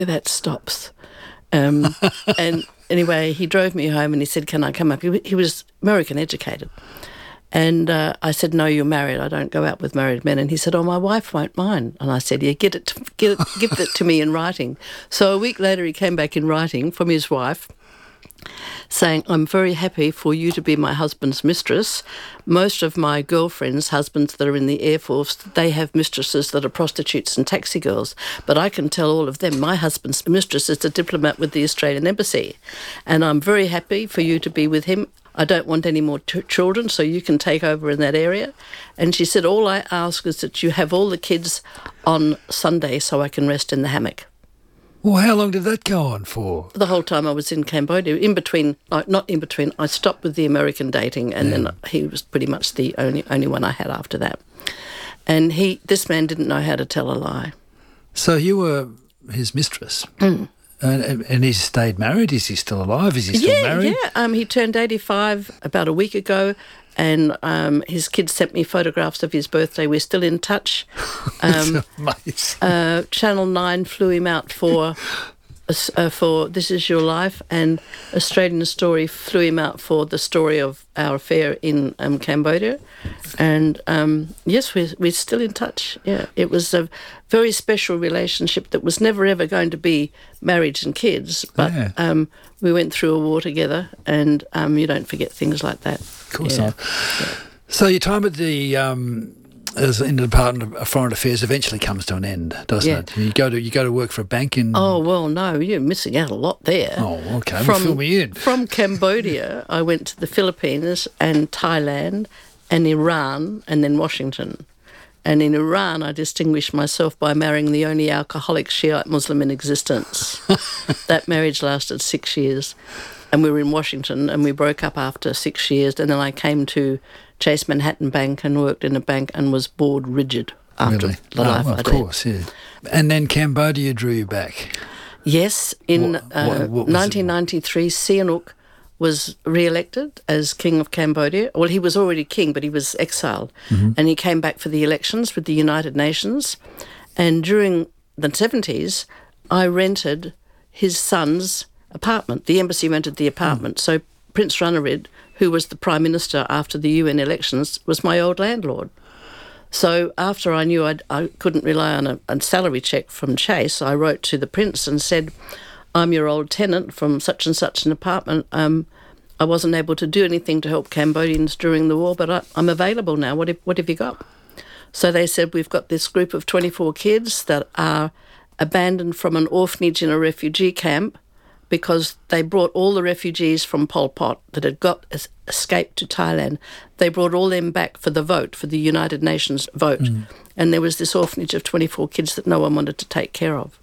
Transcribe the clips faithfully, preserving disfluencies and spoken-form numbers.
that stops. Um, and anyway, he drove me home and he said, can I come up? He, he was American educated. And uh, I said, no, you're married. I don't go out with married men. And he said, oh, my wife won't mind. And I said, yeah, get it, to, get it, give it to me in writing. So a week later he came back in writing from his wife saying, I'm very happy for you to be my husband's mistress. Most of my girlfriends' husbands that are in the Air Force, they have mistresses that are prostitutes and taxi girls. But I can tell all of them, my husband's mistress is a diplomat with the Australian Embassy. And I'm very happy for you to be with him. I don't want any more t- children, so you can take over in that area. And she said, all I ask is that you have all the kids on Sunday so I can rest in the hammock. Well, how long did that go on for? The whole time I was in Cambodia. In between, uh, not in between, I stopped with the American dating, and yeah. then he was pretty much the only only one I had after that. And he, this man didn't know how to tell a lie. So you were his mistress? Mm. And, and he's stayed married? Is he still alive? Is he still yeah, married? Yeah, um, he turned eighty-five about a week ago, and um, his kids sent me photographs of his birthday. We're still in touch. Um, That's amazing. Uh, Channel nine flew him out for uh, for This Is Your Life, and Australian Story flew him out for the story of our affair in um, Cambodia. And um, yes, we're, we're still in touch. Yeah, it was a very special relationship that was never ever going to be marriage and kids, but yeah. um, we went through a war together, and um, you don't forget things like that. Of course yeah. not. Yeah. So your time at the um, as in the Department of Foreign Affairs eventually comes to an end, doesn't Yeah. it? You go to you go to work for a bank in. Oh well, no, you're missing out a lot there. Oh, okay. From, well, fill me in. From Cambodia, I went to the Philippines and Thailand and Iran and then Washington. And in Iran, I distinguished myself by marrying the only alcoholic Shiite Muslim in existence. That marriage lasted six years. And we were in Washington, and we broke up after six years. And then I came to Chase Manhattan Bank and worked in a bank and was bored rigid after Really? the oh, life well, I of did. course, yeah. And then Cambodia drew you back. Yes, in What- uh, what- what was it? nineteen ninety-three, Sihanouk was re-elected as King of Cambodia. Well, he was already king, but he was exiled. Mm-hmm. And he came back for the elections with the United Nations. And during the seventies, I rented his son's apartment. The embassy rented the apartment. Mm. So Prince Ranariddh, who was the Prime Minister after the U N elections, was my old landlord. So after I knew I'd, I couldn't rely on a, a salary cheque from Chase, I wrote to the Prince and said, I'm your old tenant from such and such an apartment. Um, I wasn't able to do anything to help Cambodians during the war, but I, I'm available now. What have, what have you got? So they said, we've got this group of twenty-four kids that are abandoned from an orphanage in a refugee camp because they brought all the refugees from Pol Pot that had got escaped to Thailand. They brought all them back for the vote, for the United Nations vote. Mm. And there was this orphanage of twenty-four kids that no one wanted to take care of.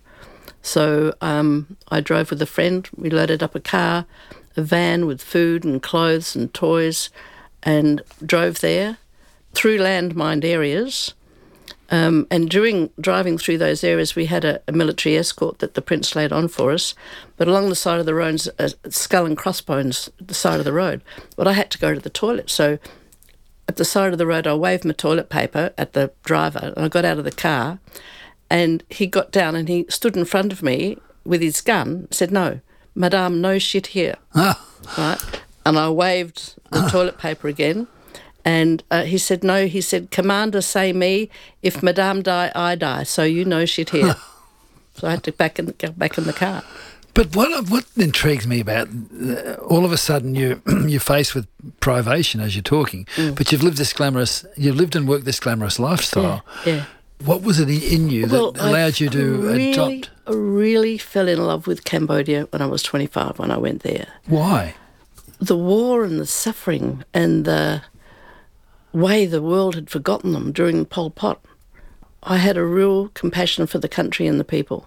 So um, I drove with a friend. We loaded up a car, a van with food and clothes and toys, and drove there through landmined areas. Um, and during driving through those areas, we had a, a military escort that the Prince laid on for us. But along the side of the road, a skull and crossbones at the side of the road. But I had to go to the toilet. So at the side of the road, I waved my toilet paper at the driver, and I got out of the car. And he got down and he stood in front of me with his gun, said, no, Madame, no shit here. Ah. Right? And I waved the ah. toilet paper again. And uh, he said, no, he said, Commander, say me, if Madame die, I die, so you no shit here. So I had to back in, get back in the car. But what what intrigues me about uh, all of a sudden you you're faced with privation as you're talking, mm. but you've lived this glamorous, you've lived and worked this glamorous lifestyle. Yeah, yeah. What was it in you that well, allowed I you to really, adopt? I really fell in love with Cambodia when I was twenty-five, when I went there. Why? The war and the suffering and the way the world had forgotten them during Pol Pot. I had a real compassion for the country and the people.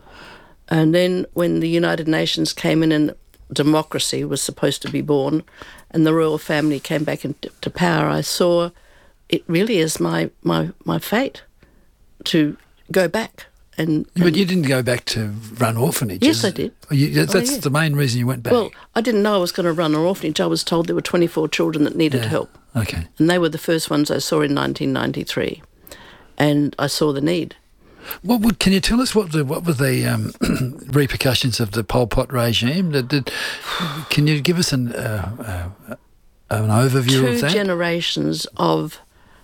And then when the United Nations came in and democracy was supposed to be born and the royal family came back into power, I saw it really as my, my, my fate to go back. And, and But you didn't go back to run orphanages. Yes, I did. You, that's oh, yeah. the main reason you went back. Well, I didn't know I was going to run an orphanage. I was told there were twenty-four children that needed yeah. help. Okay. And they were the first ones I saw in nineteen ninety-three. And I saw the need. What would, can you tell us what the what were the um, repercussions of the Pol Pot regime? Did, did, can you give us an uh, uh, an overview Two of that? Two generations of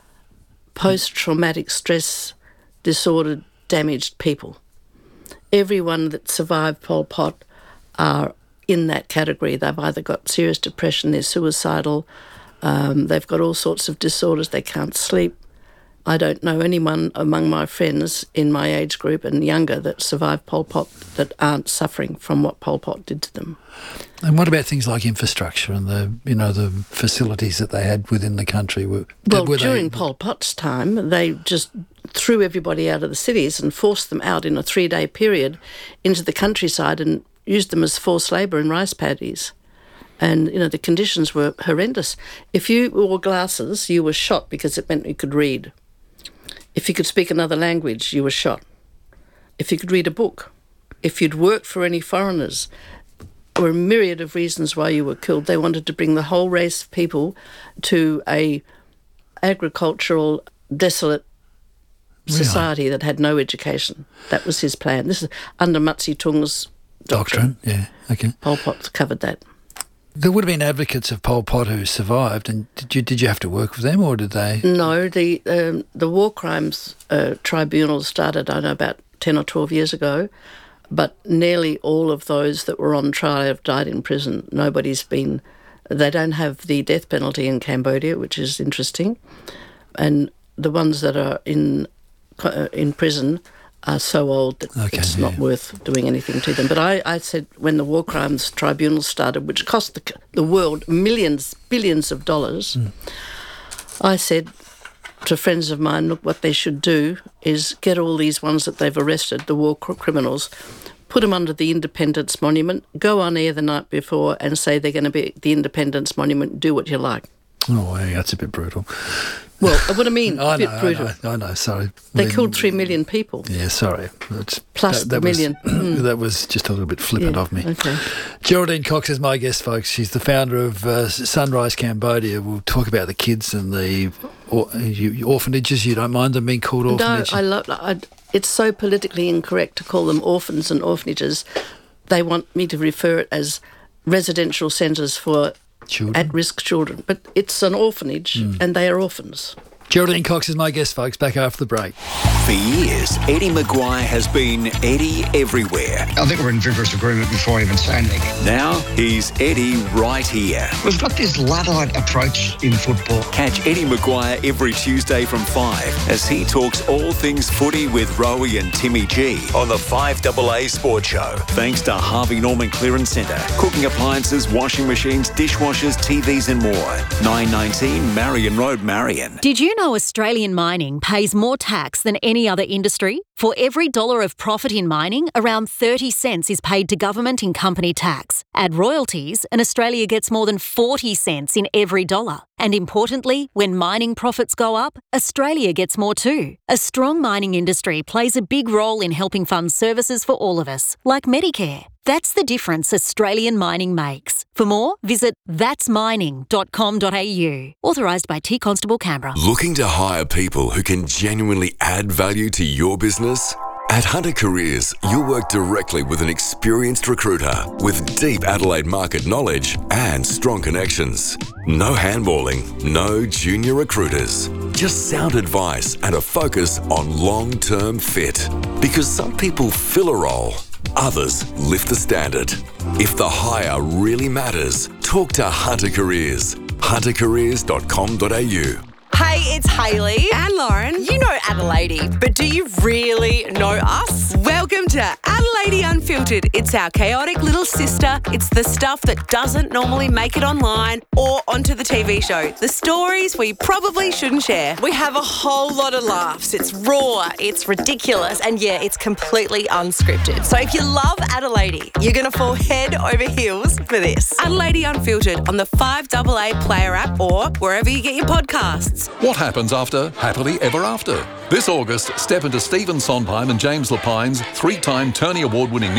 post-traumatic stress disorder damaged people. Everyone that survived Pol Pot are in that category. They've either got serious depression, they're suicidal, um, they've got all sorts of disorders, they can't sleep. I don't know anyone among my friends in my age group and younger that survived Pol Pot that aren't suffering from what Pol Pot did to them. And what about things like infrastructure and the, you know, the facilities that they had within the country? Were, well, were during they... Pol Pot's time, they just threw everybody out of the cities and forced them out in a three-day period into the countryside and used them as forced labour in rice paddies. And, you know, the conditions were horrendous. If you wore glasses, you were shot because it meant you could read. If you could speak another language, you were shot. If you could read a book, if you'd worked for any foreigners, there were a myriad of reasons why you were killed. They wanted to bring the whole race of people to a agricultural, desolate society really? that had no education. That was his plan. This is under Mat Sih Tung's doctrine. Doctrine, yeah, okay. Pol Pot covered that. There would have been advocates of Pol Pot who survived, and did you did you have to work with them, or did they? No, the um, the War Crimes uh, Tribunal started, I don't know, about ten or twelve years ago, but nearly all of those that were on trial have died in prison. Nobody's been... They don't have the death penalty in Cambodia, which is interesting, and the ones that are in uh, in prison are so old that okay, it's yeah. not worth doing anything to them. But I, I said when the War Crimes Tribunal started, which cost the, the world millions, billions of dollars, mm. I said to friends of mine, look, what they should do is get all these ones that they've arrested, the war criminals, put them under the Independence Monument, go on air the night before and say they're going to be at the Independence Monument, do what you like. Oh, yeah, that's a bit brutal. Well, what I mean, I a bit know, brutal. I know, I know, sorry. They I mean, killed three million people. Yeah, sorry. That's, Plus that, that the million. Was, mm. That was just a little bit flippant yeah, of me. Okay. Geraldine Cox is my guest, folks. She's the founder of uh, Sunrise Cambodia. We'll talk about the kids and the or, you, orphanages. You don't mind them being called orphanages? No, I love I, it's so politically incorrect to call them orphans and orphanages. They want me to refer it as residential centres for children. At-risk children. But it's an orphanage mm. and they are orphans. Geraldine Cox is my guest, folks. Back after the break. For years, Eddie Maguire has been Eddie everywhere. I think we're in vigorous agreement before even saying anything. Now, he's Eddie right here. We've got this Luddite approach in football. Catch Eddie Maguire every Tuesday from five as he talks all things footy with Rowie and Timmy G on the five A A Sports Show. Thanks to Harvey Norman Clearance Centre. Cooking appliances, washing machines, dishwashers, T Vs and more. nine nineteen Marion Road, Marion. Did you know Australian mining pays more tax than any other industry? For every dollar of profit in mining, around thirty cents is paid to government in company tax. Add royalties and Australia gets more than forty cents in every dollar. And importantly, when mining profits go up, Australia gets more too. A strong mining industry plays a big role in helping fund services for all of us, like Medicare. That's the difference Australian mining makes. For more, visit thats mining dot com dot a u. Authorised by T Constable Canberra. Looking to hire people who can genuinely add value to your business? At Hunter Careers, you'll work directly with an experienced recruiter with deep Adelaide market knowledge and strong connections. No handballing, no junior recruiters. Just sound advice and a focus on long-term fit. Because some people fill a role, others lift the standard. If the hire really matters, talk to Hunter Careers. hunter careers dot com dot a u. Hey, it's Hayley and Lauren. You know Adelaide, but do you really know us? Welcome to Adelaide Unfiltered. It's our chaotic little sister. It's the stuff that doesn't normally make it online or onto the T V show. The stories we probably shouldn't share. We have a whole lot of laughs. It's raw, it's ridiculous, and yeah, it's completely unscripted. So if you love Adelaide, you're going to fall head over heels for this. Adelaide Unfiltered on the five A A Player app or wherever you get your podcasts. What happens after Happily Ever After? This August, step into Stephen Sondheim and James Lapine's three-time Tony Award-winning musical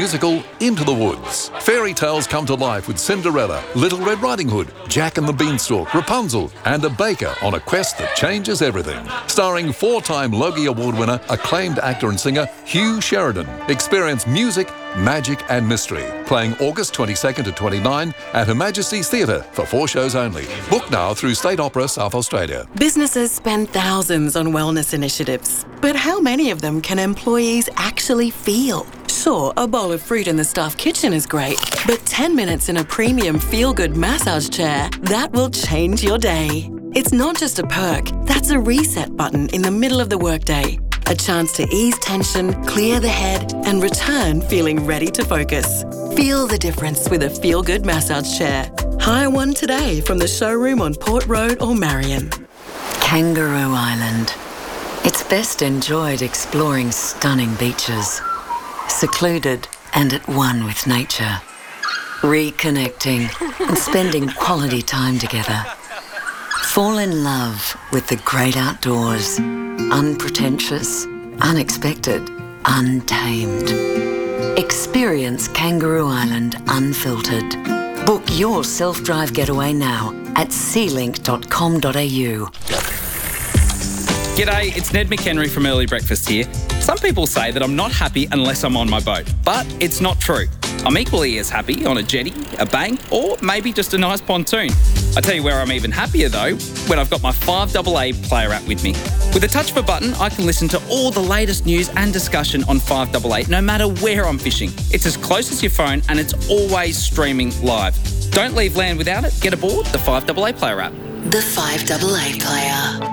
musical Into the Woods. Fairy tales come to life with Cinderella, Little Red Riding Hood, Jack and the Beanstalk, Rapunzel, and a baker on a quest that changes everything. Starring four-time Logie Award winner, acclaimed actor and singer Hugh Sheridan. Experience music, magic and mystery. Playing August twenty-second to twenty-ninth at Her Majesty's Theatre for four shows only. Book now through State Opera South Australia. Businesses spend thousands on wellness initiatives, but how many of them can employees actually feel? Sure, a bowl of fruit in the staff kitchen is great, but ten minutes in a premium feel-good massage chair, that will change your day. It's not just a perk, that's a reset button in the middle of the workday. A chance to ease tension, clear the head, and return feeling ready to focus. Feel the difference with a feel-good massage chair. Hire one today from the showroom on Port Road or Marion. Kangaroo Island. It's best enjoyed exploring stunning beaches, secluded and at one with nature, reconnecting and spending quality time together. Fall in love with the great outdoors, unpretentious, unexpected, untamed. Experience Kangaroo Island unfiltered. Book your self-drive getaway now at sea link dot com dot a u. G'day, it's Ned McHenry from Early Breakfast here. Some people say that I'm not happy unless I'm on my boat, but it's not true. I'm equally as happy on a jetty, a bank, or maybe just a nice pontoon. I tell you where I'm even happier though, when I've got my five double A player app with me. With a touch of a button, I can listen to all the latest news and discussion on five double A, no matter where I'm fishing. It's as close as your phone and it's always streaming live. Don't leave land without it. Get aboard the five double A player app. The five double A player.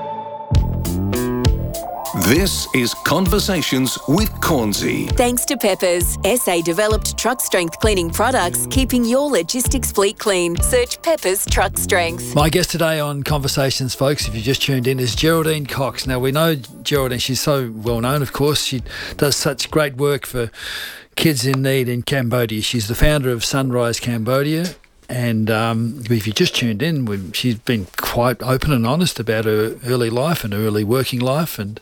This is Conversations with Cornsey. Thanks to Peppers, S A-developed truck strength cleaning products, keeping your logistics fleet clean. Search Peppers Truck Strength. My guest today on Conversations, folks, if you just tuned in, is Geraldine Cox. Now, we know Geraldine, she's so well known, of course. She does such great work for kids in need in Cambodia. She's the founder of Sunrise Cambodia. And um, if you just tuned in, she's been quite open and honest about her early life and her early working life. And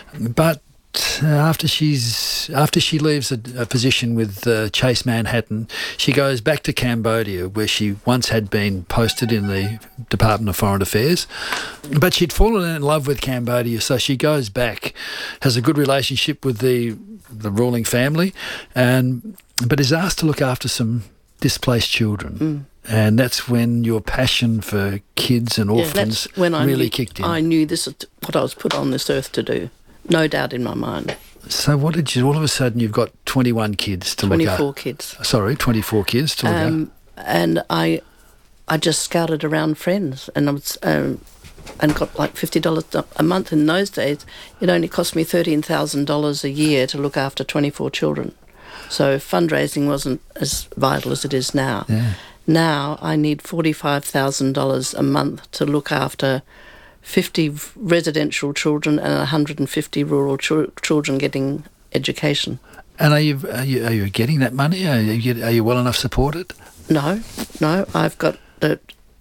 but after she's after she leaves a, a position with uh, Chase Manhattan, she goes back to Cambodia, where she once had been posted in the Department of Foreign Affairs. But she'd fallen in love with Cambodia, so she goes back, has a good relationship with the the ruling family, and but is asked to look after some displaced children. Mm. And that's when your passion for kids and orphans yeah, when I really knew, kicked in. I knew this is what I was put on this earth to do. No doubt in my mind. So what did you, all of a sudden you've got twenty-one kids to look after? twenty-four kids. Sorry, twenty-four kids to look um, after. And I I just scouted around friends and I was, um, and got like fifty dollars a month. In those days, it only cost me thirteen thousand dollars a year to look after twenty-four children. So fundraising wasn't as vital as it is now. Yeah. Now I need forty-five thousand dollars a month to look after fifty residential children and one hundred fifty rural ch- children getting education. And are you, are you are you getting that money? Are you, are you well enough supported? No, no. I've got the.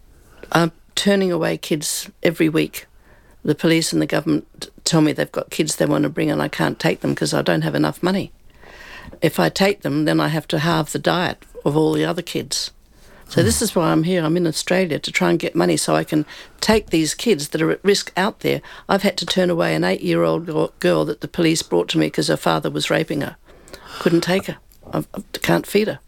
I'm turning away kids every week. The police and the government tell me they've got kids they want to bring and I can't take them because I don't have enough money. If I take them, then I have to halve the diet of all the other kids. So this is why I'm here. I'm in Australia to try and get money so I can take these kids that are at risk out there. I've had to turn away an eight-year-old girl that the police brought to me because her father was raping her. Couldn't take her. I can't feed her.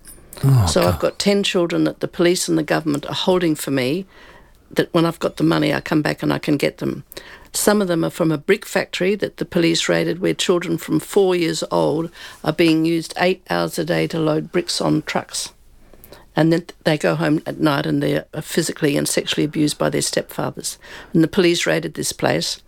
Oh, so God. I've got ten children that the police and the government are holding for me, that when I've got the money I come back and I can get them. Some of them are from a brick factory that the police raided where children from four years old are being used eight hours a day to load bricks on trucks. And then they go home at night and they're physically and sexually abused by their stepfathers. And the police raided this place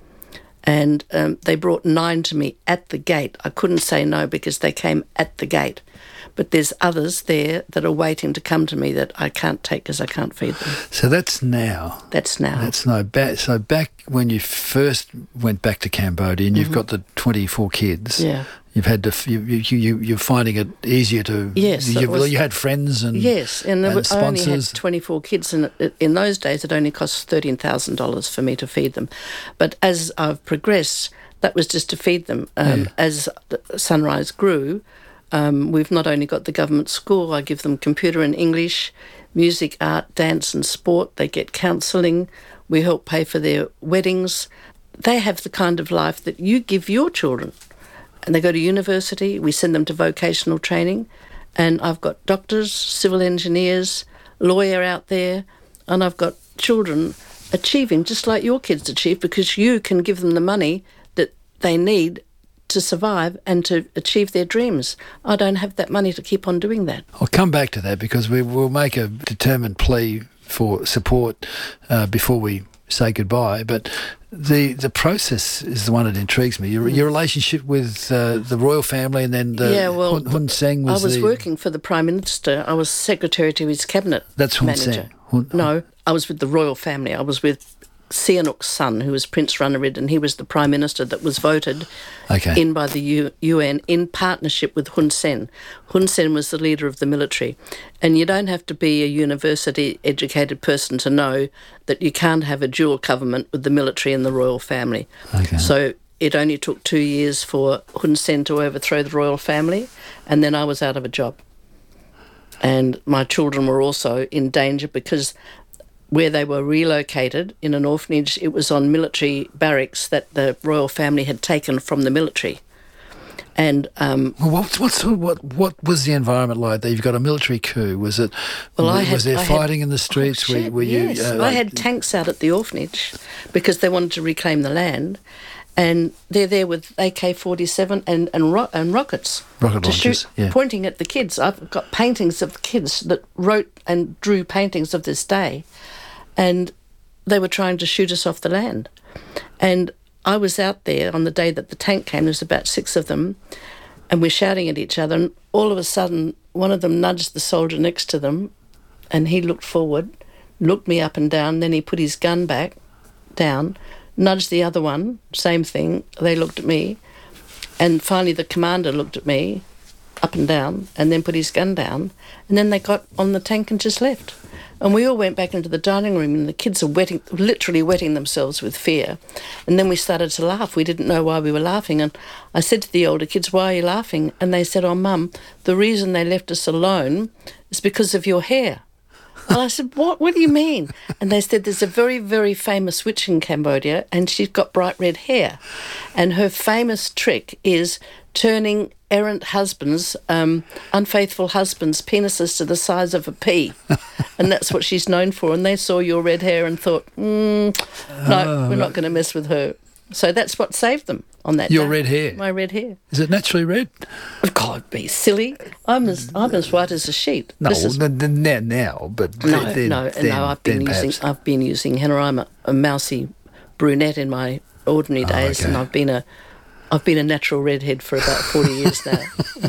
and um, they brought nine to me at the gate. I couldn't say no because they came at the gate. But there's others there that are waiting to come to me that I can't take because I can't feed them. So that's now. That's now. That's no back. So back when you first went back to Cambodia and you've Mm-hmm. got the twenty-four kids. Yeah. You've had to. You you you you're finding it easier to. Yes, You, it was- you had friends and. Yes, and, there and was, I only had sponsors. twenty-four kids, and it- in those days it only cost thirteen thousand dollars for me to feed them. But as I've progressed, that was just to feed them. Um, Yeah. As the Sunrise grew, um, we've not only got the government school, I give them computer and English, music, art, dance and sport. They get counselling. We help pay for their weddings. They have the kind of life that you give your children. And they go to university. We send them to vocational training. And I've got doctors, civil engineers, lawyer out there, and I've got children achieving just like your kids achieve, because you can give them the money that they need to survive and to achieve their dreams. I don't have that money to keep on doing that. I'll come back to that because we will make a determined plea for support uh, before we say goodbye. But the the process is the one that intrigues me. Your, your relationship with uh, the royal family, and then the yeah, well, Hun, Hun Sen was I was the, working for the Prime Minister. I was secretary to his cabinet That's Hun manager. Sen. Hun, no, I was with the royal family. I was with Sihanouk's son, who was Prince Runarid, and he was the Prime Minister that was voted okay. in by the U- UN in partnership with Hun Sen. Hun Sen was the leader of the military. And you don't have to be a university-educated person to know that you can't have a dual government with the military and the royal family. Okay. So it only took two years for Hun Sen to overthrow the royal family, and then I was out of a job. And my children were also in danger because where they were relocated in an orphanage, it was on military barracks that the royal family had taken from the military. And um, well, what, what, sort of, what, what was the environment like there? You've got a military coup. Was it? Well, was, I had, was there I fighting had, in the streets? Oh, were, shit, were you? yes, Uh, I had tanks out at the orphanage because they wanted to reclaim the land, and they're there with A K forty-seven and and, ro- and rockets rocket to launchers, shoot, yeah. pointing at the kids. I've got paintings of the kids that wrote and drew paintings of this day, and they were trying to shoot us off the land. And I was out there on the day that the tank came. There was about six of them, and we're shouting at each other, and all of a sudden one of them nudged the soldier next to them, and he looked forward, looked me up and down, then he put his gun back down, nudged the other one, same thing, they looked at me, and finally the commander looked at me up and down and then put his gun down, and then they got on the tank and just left. And we all went back into the dining room, and the kids are wetting, literally wetting themselves with fear. And then we started to laugh. We didn't know why we were laughing. And I said to the older kids, "Why are you laughing?" And they said, "Oh, Mum, the reason they left us alone is because of your hair." And I said, what? What do you mean? And they said, there's a very, very famous witch in Cambodia, and she's got bright red hair. And her famous trick is turning errant husbands, um, unfaithful husbands' penises to the size of a pea. And that's what she's known for. And they saw your red hair and thought, mm, no, oh, we're not going to mess with her. So that's what saved them on that Your day. red hair? My red hair. Is it naturally red? God, be silly. I'm as I'm as white as a sheet. No, This is- n- n- now, now, but no, then, no, then, no. I've been then using perhaps. I've been using henna. I'm a, a mousy brunette in my ordinary Oh, days, okay. and I've been a I've been a natural redhead for about forty years now.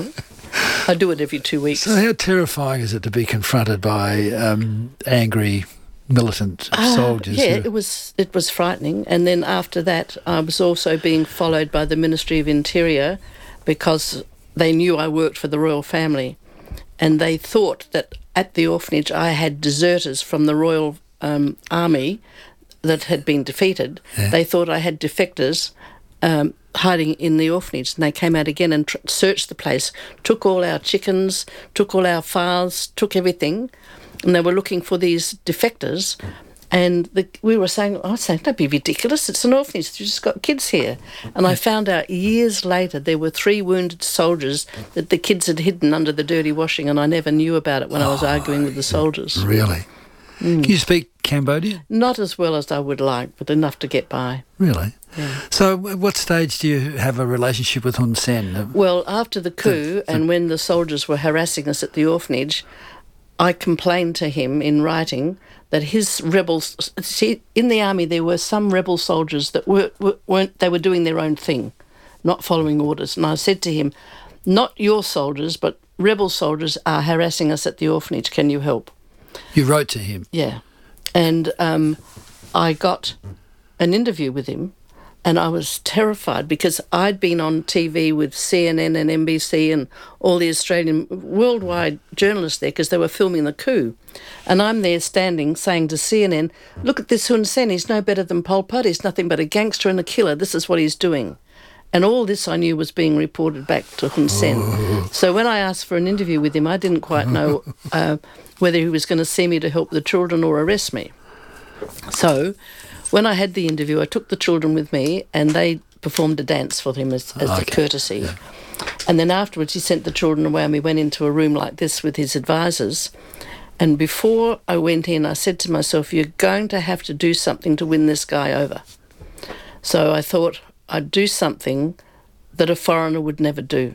I do it every two weeks. So how terrifying is it to be confronted by um, angry, militant Ah, soldiers? yeah, who- it was it was frightening. And then after that, I was also being followed by the Ministry of Interior because they knew I worked for the royal family, and they thought that at the orphanage I had deserters from the royal um, army that had been defeated. Yeah. They thought I had defectors um, hiding in the orphanage, and they came out again and tr- searched the place, took all our chickens, took all our fowls, took everything, and they were looking for these defectors. And the, we were saying, I was saying, don't be ridiculous, it's an orphanage, you just got kids here. And I found out years later there were three wounded soldiers that the kids had hidden under the dirty washing, and I never knew about it when I was arguing with the soldiers. Really? Mm. Can you speak Cambodian? Not as well as I would like, but enough to get by. Really? Yeah. So at what stage do you have a relationship with Hun Sen? Well, after the coup, and when the soldiers were harassing us at the orphanage, I complained to him in writing that his rebels... See, in the army there were some rebel soldiers that were, were, weren't... They were doing their own thing, not following orders. And I said to him, not your soldiers, but rebel soldiers are harassing us at the orphanage. Can you help? You wrote to him? Yeah. And um, I got an interview with him, and I was terrified because I'd been on T V with C N N and N B C and all the Australian worldwide journalists there because they were filming the coup. And I'm there standing saying to C N N, look at this Hun Sen, he's no better than Pol Pot, he's nothing but a gangster and a killer, this is what he's doing. And all this I knew was being reported back to Hun Sen. Oh. So when I asked for an interview with him, I didn't quite know uh, whether he was going to see me to help the children or arrest me. So when I had the interview, I took the children with me and they performed a dance for him as, as okay. a courtesy. Yeah. And then afterwards he sent the children away and we went into a room like this with his advisors. And before I went in, I said to myself, you're going to have to do something to win this guy over. So I thought I'd do something that a foreigner would never do.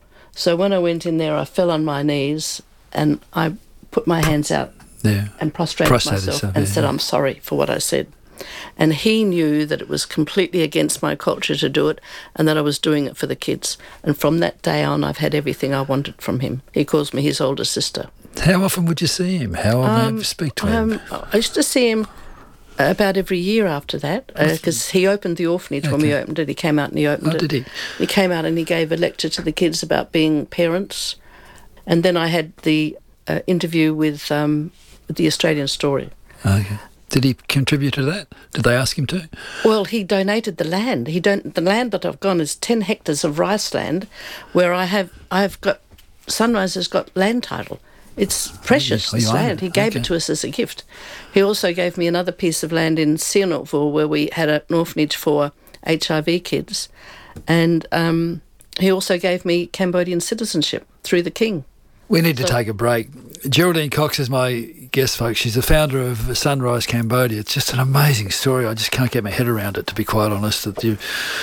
So when I went in there, I fell on my knees and I put my hands out yeah. and prostrated Prostrated myself yourself, and yeah, said, yeah. I'm sorry for what I said. And he knew that it was completely against my culture to do it and that I was doing it for the kids. And from that day on, I've had everything I wanted from him. He calls me his older sister. How often would you see him? How often Um, would you speak to him? Um, I used to see him about every year after that, because uh, he opened the orphanage. Okay. When we opened it, he came out and he opened oh, it. Did he? He came out and he gave a lecture to the kids about being parents. And then I had the uh, interview with um, the Australian Story. Okay. Did he contribute to that? Did they ask him to? Well, he donated the land. He don't. The land that I've gone is ten hectares of rice land, where I have I've got Sunrise has got land title. It's precious, oh, this land. He gave okay. it to us as a gift. He also gave me another piece of land in Sihanoukville where we had an orphanage for H I V kids. And um, he also gave me Cambodian citizenship through the King. We need to So- take a break. Geraldine Cox is my guest, folks. She's the founder of Sunrise Cambodia. It's just an amazing story. I just can't get my head around it, to be quite honest, that you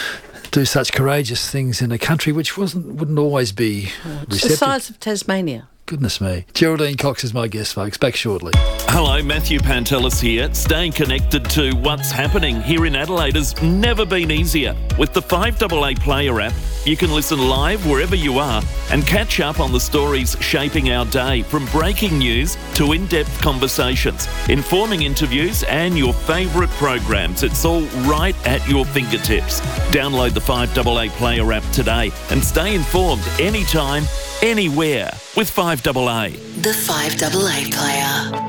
do such courageous things in a country which wasn't wouldn't always be It's receptive. the size of Tasmania. Goodness me. Geraldine Cox is my guest, folks. Back shortly. Hello, Matthew Pantelis here. Staying connected to what's happening here in Adelaide has never been easier. With the five A A Player app, you can listen live wherever you are and catch up on the stories shaping our day, from breaking news to in-depth conversations, informing interviews and your favourite programs. It's all right at your fingertips. Download the five A A Player app today and stay informed anytime, anywhere with five A A. The five A A Player.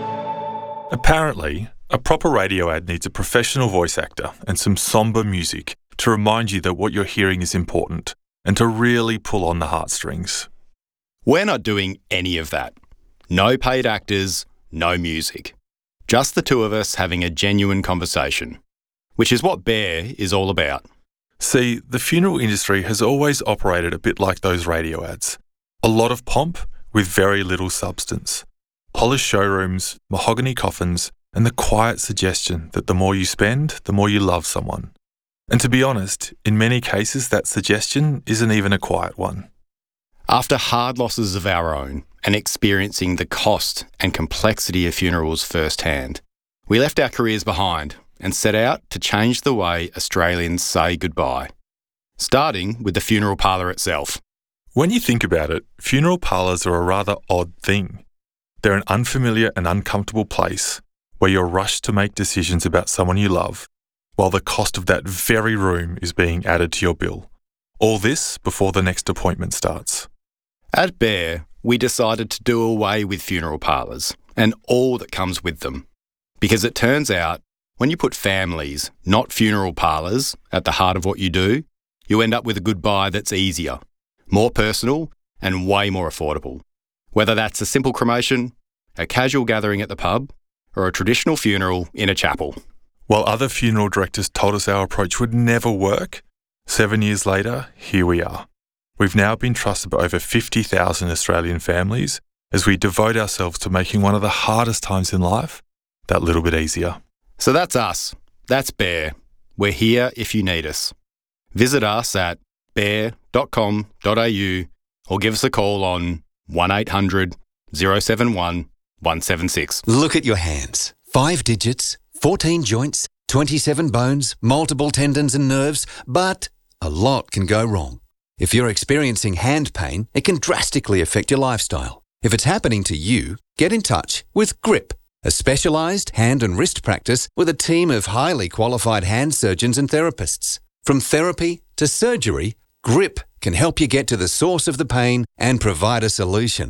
Apparently, a proper radio ad needs a professional voice actor and some sombre music to remind you that what you're hearing is important and to really pull on the heartstrings. We're not doing any of that. No paid actors, no music. Just the two of us having a genuine conversation, which is what Bear is all about. See, the funeral industry has always operated a bit like those radio ads. A lot of pomp with very little substance. Polished showrooms, mahogany coffins, and the quiet suggestion that the more you spend, the more you love someone. And to be honest, in many cases that suggestion isn't even a quiet one. After hard losses of our own and experiencing the cost and complexity of funerals firsthand, we left our careers behind and set out to change the way Australians say goodbye, starting with the funeral parlour itself. When you think about it, funeral parlours are a rather odd thing. They're an unfamiliar and uncomfortable place where you're rushed to make decisions about someone you love, while the cost of that very room is being added to your bill. All this before the next appointment starts. At Bear, we decided to do away with funeral parlours and all that comes with them. Because it turns out, when you put families, not funeral parlours, at the heart of what you do, you end up with a goodbye that's easier, more personal, and way more affordable. Whether that's a simple cremation, a casual gathering at the pub, or a traditional funeral in a chapel. While other funeral directors told us our approach would never work, seven years later, here we are. We've now been trusted by over fifty thousand Australian families as we devote ourselves to making one of the hardest times in life that little bit easier. So that's us. That's Bear. We're here if you need us. Visit us at bear dot com dot a u or give us a call on one eight hundred, oh seven one, one seven six. Look at your hands. Five digits, fourteen joints, twenty-seven bones, multiple tendons and nerves, but a lot can go wrong. If you're experiencing hand pain, it can drastically affect your lifestyle. If it's happening to you, get in touch with Grip, a specialised hand and wrist practice with a team of highly qualified hand surgeons and therapists. From therapy to surgery, Grip can help you get to the source of the pain and provide a solution.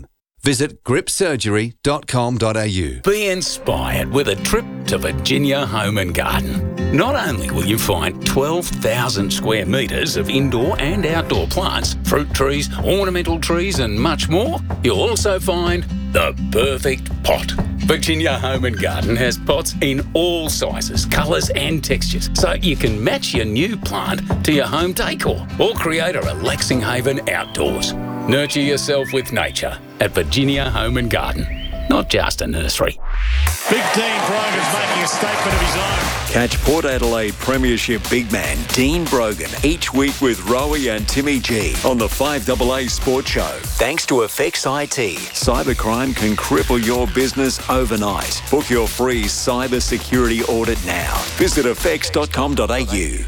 Visit grip surgery dot com dot a u. Be inspired with a trip to Virginia Home and Garden. Not only will you find twelve thousand square metres of indoor and outdoor plants, fruit trees, ornamental trees and much more, you'll also find the perfect pot. Virginia Home and Garden has pots in all sizes, colours and textures, so you can match your new plant to your home decor or create a relaxing haven outdoors. Nurture yourself with nature at Virginia Home and Garden, not just a nursery. Big Dean Brogan's making a statement of his own. Catch Port Adelaide Premiership big man Dean Brogan each week with Rowie and Timmy G on the five A A Sports Show. Thanks to Effects I T, cybercrime can cripple your business overnight. Book your free cyber security audit now. Visit effects dot com dot a u.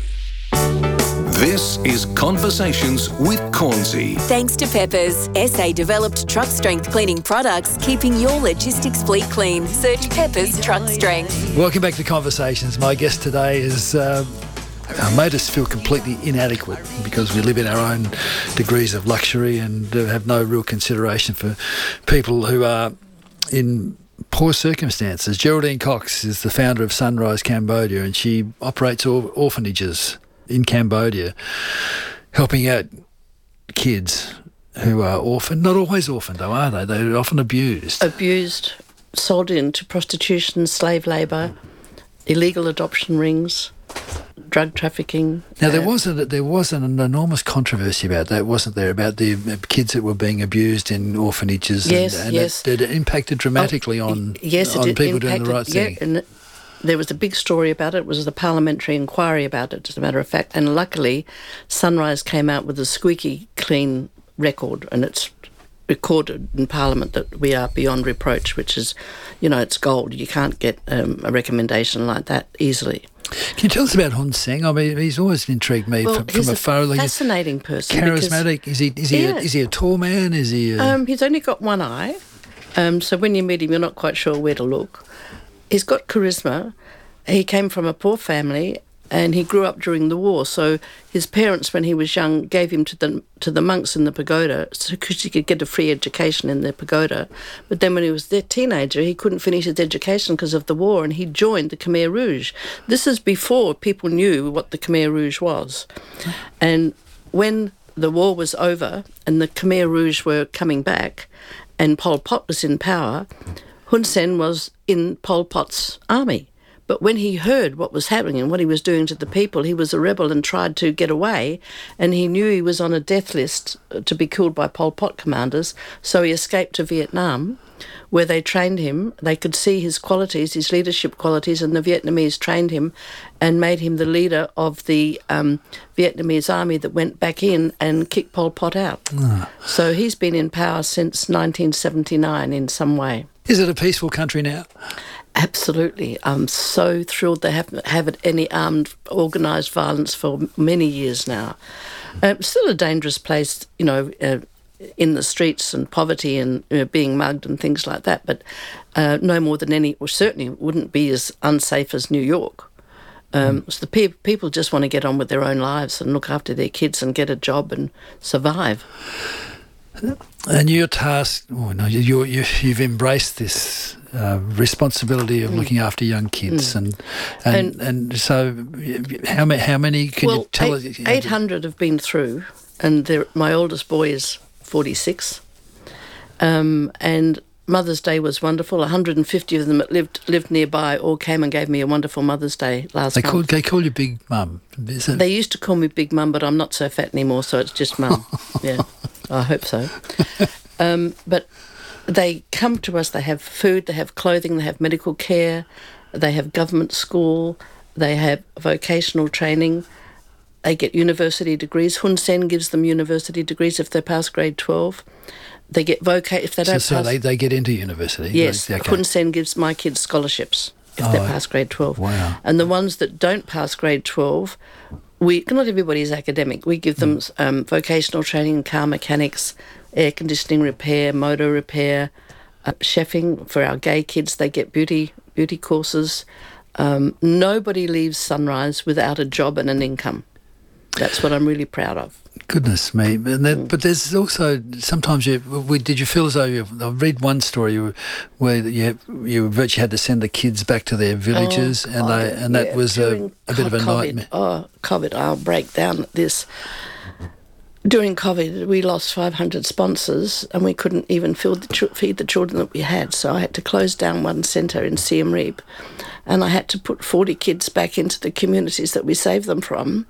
This is Conversations with Cornsey. Thanks to Peppers, S A-developed truck strength cleaning products, keeping your logistics fleet clean. Search Peppers Truck Strength. Welcome back to Conversations. My guest today has uh, made us feel completely inadequate because we live in our own degrees of luxury and uh, have no real consideration for people who are in poor circumstances. Geraldine Cox is the founder of Sunrise Cambodia, and she operates or- orphanages in Cambodia, helping out kids who are orphaned. Not always orphaned, though, are they? They're often abused. Abused, sold into prostitution, slave labour, illegal adoption rings, drug trafficking. Now, there uh, was a, there was an enormous controversy about that, wasn't there, about the kids that were being abused in orphanages? Yes, and, and yes. It, it impacted dramatically oh, on, yes, on it people impacted, doing the right thing. Yeah, and there was a big story about it. It was the parliamentary inquiry about it, as a matter of fact. And luckily, Sunrise came out with a squeaky clean record, and it's recorded in Parliament that we are beyond reproach, which is, you know, it's gold. You can't get um, a recommendation like that easily. Can you tell us about Hun Sen? I mean, he's always intrigued me Well, from, he's from a afar. Like, fascinating person. charismatic. Is he? Is he? Yeah. A, is he a tall man? Is he? A, Um, he's only got one eye, um, so when you meet him, you're not quite sure where to look. He's got charisma. He came from a poor family, and he grew up during the war. So his parents, when he was young, gave him to the to the monks in the pagoda because he could get a free education in the pagoda. But then when he was a teenager, he couldn't finish his education because of the war, and he joined the Khmer Rouge. This is before people knew what the Khmer Rouge was. And when the war was over and the Khmer Rouge were coming back and Pol Pot was in power, Hun Sen was in Pol Pot's army. But when he heard what was happening and what he was doing to the people, he was a rebel and tried to get away, and he knew he was on a death list to be killed by Pol Pot commanders, so he escaped to Vietnam, where they trained him. They could see his qualities, his leadership qualities, and the Vietnamese trained him and made him the leader of the um, Vietnamese army that went back in and kicked Pol Pot out. Ah. So he's been in power since nineteen seventy-nine in some way. Is it a peaceful country now? Absolutely. I'm so thrilled they haven't had any armed, organised violence for many years now. Uh, still a dangerous place, you know, uh, in the streets and poverty and you know, being mugged and things like that, but uh, no more than any, or certainly wouldn't be as unsafe as New York. Um, mm. So the pe- people just want to get on with their own lives and look after their kids and get a job and survive. And your task, oh no, you, you, you've embraced this uh, responsibility of mm. looking after young kids, mm. and, and, and and so how many how many can well, you tell eight, us? Eight hundred have been through, and my oldest boy is forty-six, um, and Mother's Day was wonderful. one hundred fifty of them that lived lived nearby all came and gave me a wonderful Mother's Day last they month. Call, they call you Big Mum, is it? They used to call me Big Mum, but I'm not so fat anymore, so it's just Mum. Yeah, I hope so. Um, but they come to us, they have food, they have clothing, they have medical care, they have government school, they have vocational training, they get university degrees. Hun Sen gives them university degrees if they pass grade twelve. They get voca if they don't so, pass... So they, they get into university? Yes, okay. Hun Sen gives my kids scholarships if oh, they pass grade twelve. Wow. And the ones that don't pass grade twelve, we not everybody is academic. We give them mm. um, vocational training in car mechanics, air conditioning repair, motor repair, uh, chefing. For our gay kids, they get beauty beauty courses. Um, nobody leaves Sunrise without a job and an income. That's what I'm really proud of. Goodness me! And that, but there's also sometimes you. We, did you feel as though you? I read one story where you you virtually had to send the kids back to their villages, oh, and they and yeah, that was a, a bit of a COVID, nightmare. Oh, COVID! I'll break down at this. During COVID, we lost five hundred sponsors, and we couldn't even feed the, ch- feed the children that we had. So I had to close down one centre in Siem Reap, and I had to put forty kids back into the communities that we saved them from.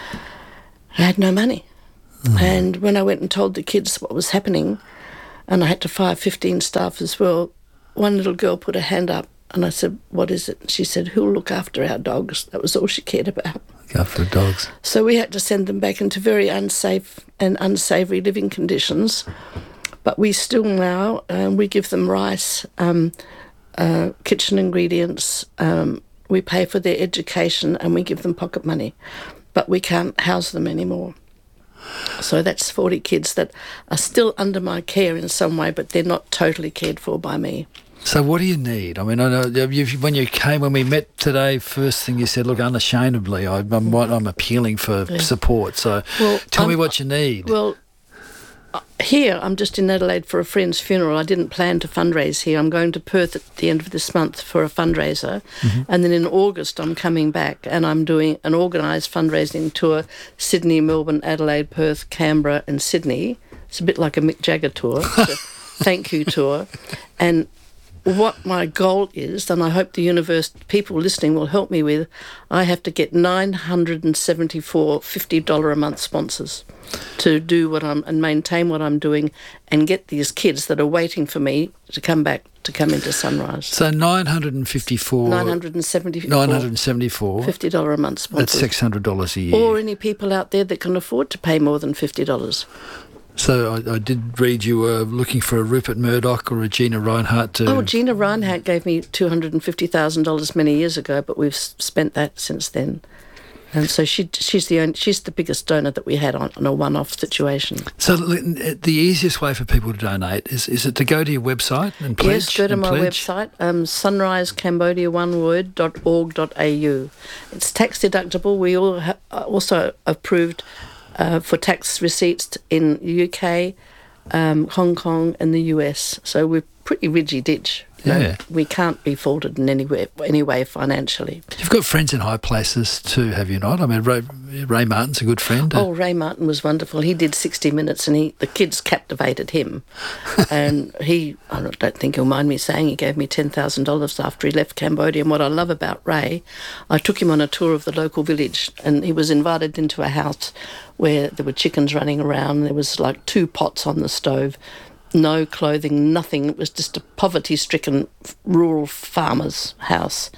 I had no money. Mm. And when I went and told the kids what was happening, and I had to fire fifteen staff as well, one little girl put her hand up, and I said, "What is it?" She said, "Who'll look after our dogs?" That was all she cared about. Look after the dogs. So we had to send them back into very unsafe and unsavoury living conditions. But we still now, um, we give them rice, um, uh, kitchen ingredients, um, we pay for their education, and we give them pocket money. But we can't house them anymore. So that's forty kids that are still under my care in some way, but they're not totally cared for by me. So what do you need? I mean, I know you, when you came, when we met today, first thing you said, look, unashamedly, I, I'm, I'm appealing for yeah. support. So well, tell I'm, me what you need. Well, here, I'm just in Adelaide for a friend's funeral. I didn't plan to fundraise here. I'm going to Perth at the end of this month for a fundraiser. Mm-hmm. And then in August, I'm coming back and I'm doing an organised fundraising tour, Sydney, Melbourne, Adelaide, Perth, Canberra and Sydney. It's a bit like a Mick Jagger tour, it's a thank you tour. And what my goal is, and I hope the universe people listening will help me with, I have to get nine hundred seventy-four fifty dollars a month sponsors to do what I'm and maintain what I'm doing and get these kids that are waiting for me to come back to come into Sunrise. So nine hundred fifty-four nine hundred seventy-four nine hundred seventy-four fifty dollars a month sponsors. That's six hundred dollars a year. Or any people out there that can afford to pay more than fifty dollars. So I, I did read you were looking for a Rupert Murdoch or a Gina Reinhardt to... Oh, Gina Reinhardt gave me two hundred fifty thousand dollars many years ago, but we've spent that since then. And so she she's the only, she's the biggest donor that we had on, on a one-off situation. So the easiest way for people to donate is is it to go to your website and pledge? Yes, go to my pledge? website, um, sunrise cambodia one word dot org dot a u. It's tax deductible. We all ha- also approved uh, for tax receipts in the U K, um, Hong Kong and the U S. So we're pretty ridgy-ditch. Yeah. We can't be faulted in any way, any way financially. You've got friends in high places too, have you not? I mean, Ray, Ray Martin's a good friend. Oh, Ray Martin was wonderful. He did sixty minutes and he the kids captivated him. And he, I don't think he'll mind me saying, he gave me ten thousand dollars after he left Cambodia. And what I love about Ray, I took him on a tour of the local village and he was invited into a house where there were chickens running around. There was like two pots on the stove. No clothing, nothing. It was just a poverty-stricken rural farmer's house.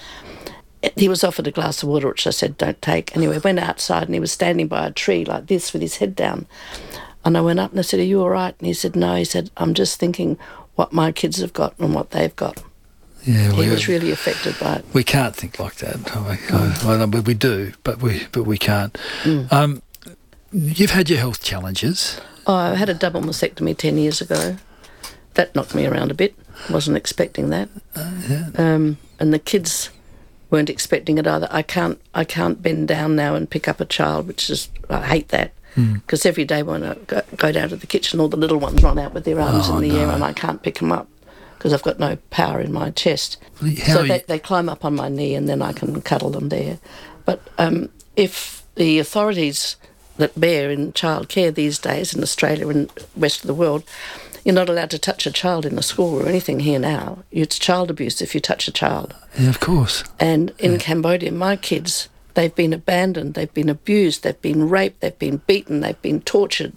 He was offered a glass of water, which I said, don't take. Anyway, went outside and he was standing by a tree like this with his head down. And I went up and I said, are you all right? And he said, no. He said, I'm just thinking what my kids have got and what they've got. Yeah, he we, was really affected by it. We can't think like that. Mm. I, I, I, we do, but we but we can't. Mm. Um, you've had your health challenges. Oh, I had a double mastectomy ten years ago. That knocked me around a bit. Wasn't expecting that. Uh, yeah. Um, and the kids weren't expecting it either. I can't I can't bend down now and pick up a child, which is, I hate that. Because mm. every day when I go, go down to the kitchen, all the little ones run out with their arms oh, in the no. air and I can't pick them up because I've got no power in my chest. How so they, they climb up on my knee and then I can cuddle them there. But um, if the authorities that bear in childcare these days in Australia and rest of the world, you're not allowed to touch a child in a school or anything here now. It's child abuse if you touch a child. Yeah, of course. And in yeah. Cambodia, my kids, they've been abandoned, they've been abused, they've been raped, they've been beaten, they've been tortured.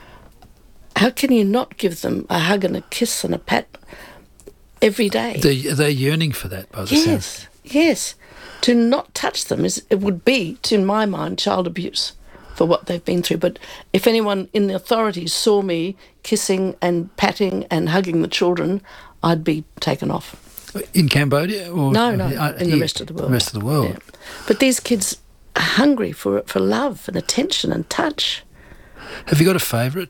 How can you not give them a hug and a kiss and a pat every day? They're, they're yearning for that, by the yes, sense. Yes. To not touch them, is it would be, to my mind, child abuse for what they've been through. But if anyone in the authorities saw me kissing and patting and hugging the children, I'd be taken off. In Cambodia? Or no, no, uh, in here, the rest of the world. The rest of the world. Yeah. But these kids are hungry for for love and attention and touch. Have you got a favourite?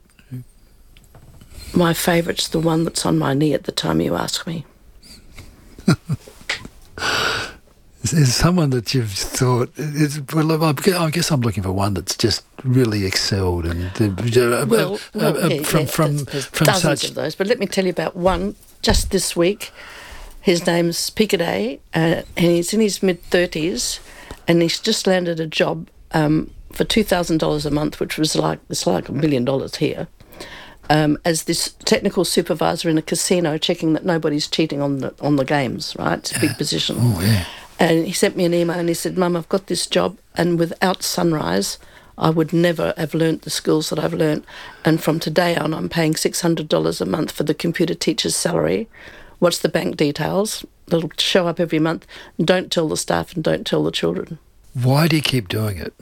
My favourite's the one that's on my knee at the time you ask me. Is, is someone that you've thought? Is, well, I guess I'm looking for one that's just really excelled and uh, well, uh, well uh, yeah, from yeah, from there's, there's from dozens such. of those. But let me tell you about one just this week. His name's Picaday, uh, and he's in his mid thirties, and he's just landed a job um, for two thousand dollars a month, which was like it's like a million dollars here. Um, as this technical supervisor in a casino, checking that nobody's cheating on the on the games, right? It's a big position. Oh, yeah. And he sent me an email and he said, Mum, I've got this job, and without Sunrise, I would never have learnt the skills that I've learnt. And from today on, I'm paying six hundred dollars a month for the computer teacher's salary. What's the bank details? It'll show up every month. Don't tell the staff and don't tell the children. Why do you keep doing it?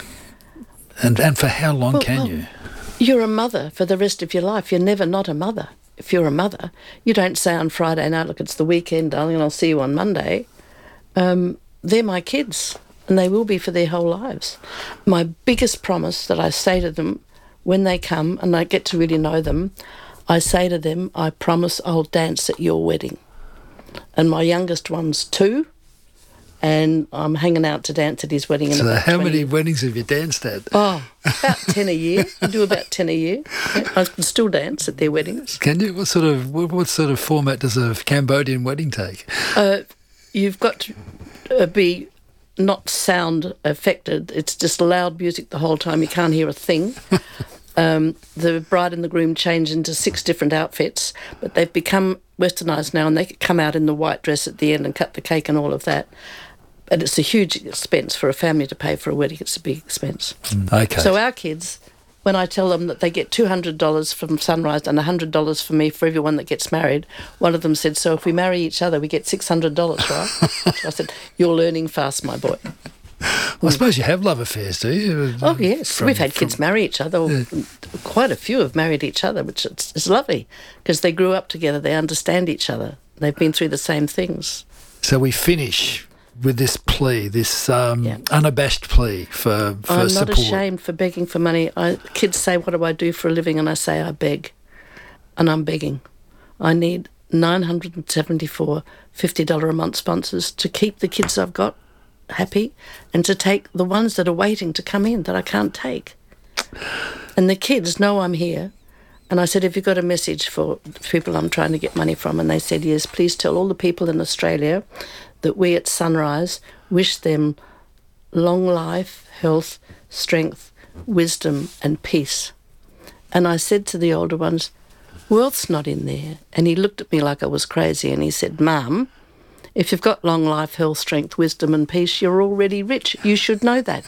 And and for how long Well, can well, you? You're a mother for the rest of your life. You're never not a mother. If you're a mother, you don't say on Friday night, look, it's the weekend, darling, and I'll see you on Monday. Um, they're my kids, and they will be for their whole lives. My biggest promise that I say to them when they come and I get to really know them, I say to them, I promise I'll dance at your wedding. And my youngest one's two, and I'm hanging out to dance at his wedding. In So about how twenty many weddings have you danced at? Oh, about ten a year. I do about ten a year. I can still dance at their weddings. Can you? What sort of what, what sort of format does a Cambodian wedding take? Uh, you've got to uh, be not sound affected. It's just loud music the whole time. You can't hear a thing. Um, the bride and the groom change into six different outfits, but they've become westernised now, and they come out in the white dress at the end and cut the cake and all of that. And it's a huge expense for a family to pay for a wedding. It's a big expense. Okay. So our kids, when I tell them that they get two hundred dollars from Sunrise and one hundred dollars for me for everyone that gets married, one of them said, so if we marry each other, we get six hundred dollars, right? So I said, you're learning fast, my boy. Well, I suppose you have love affairs, do you? Oh, yes. From- We've had kids from- marry each other. Yeah. Quite a few have married each other, which is, is lovely because they grew up together. They understand each other. They've been through the same things. So we finish with this plea, this um, unabashed plea for, for I'm support. not ashamed for begging for money. I, kids say, what do I do for a living? And I say, I beg. And I'm begging. I need nine hundred seventy-four fifty dollars a month sponsors to keep the kids I've got happy and to take the ones that are waiting to come in that I can't take. And the kids know I'm here. And I said, have you got a message for people I'm trying to get money from? And they said, yes, please tell all the people in Australia that we at Sunrise wish them long life, health, strength, wisdom and peace. And I said to the older ones, wealth's not in there. And he looked at me like I was crazy and he said, Mum, if you've got long life, health, strength, wisdom and peace, you're already rich. You should know that.